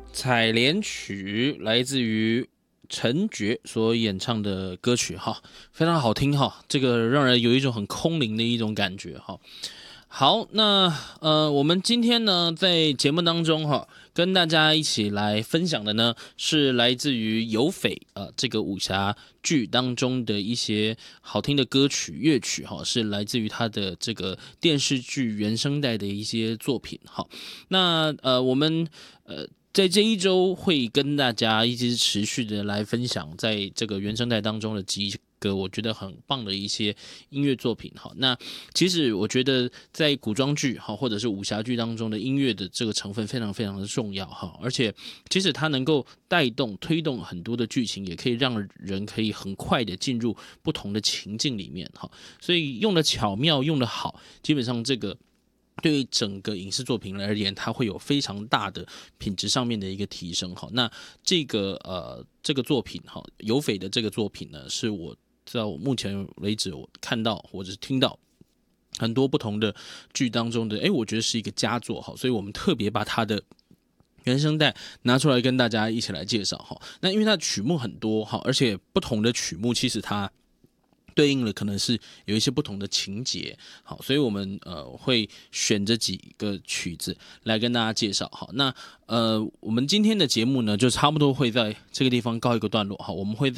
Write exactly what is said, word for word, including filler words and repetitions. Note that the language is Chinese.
采莲曲来自于陈觉所演唱的歌曲哈，非常好听哈，这个让人有一种很空灵的一种感觉哈。好，那呃，我们今天呢，在节目当中哈，跟大家一起来分享的呢，是来自于有匪呃这个武侠剧当中的一些好听的歌曲乐曲哈，是来自于他的这个电视剧原声带的一些作品哈。那呃，我们呃。在这一周会跟大家一直持续的来分享，在这个原声带当中的几个我觉得很棒的一些音乐作品哈。那其实我觉得在古装剧哈或者是武侠剧当中的音乐的这个成分非常非常的重要哈，而且其实它能够带动推动很多的剧情，也可以让人可以很快的进入不同的情境里面哈。所以用的巧妙，用的好，基本上这个。对于整个影视作品而言，它会有非常大的品质上面的一个提升哈。那这个呃这个作品哈，有匪的这个作品呢，是我到目前为止我看到或者是听到很多不同的剧当中的，哎，我觉得是一个佳作哈，所以我们特别把它的原声带拿出来跟大家一起来介绍哈。那因为它的曲目很多哈，而且不同的曲目其实它对应了可能是有一些不同的情节，好，所以我们呃会选这几个曲子来跟大家介绍。好，那呃我们今天的节目呢，就差不多会在这个地方告一个段落。好，我们会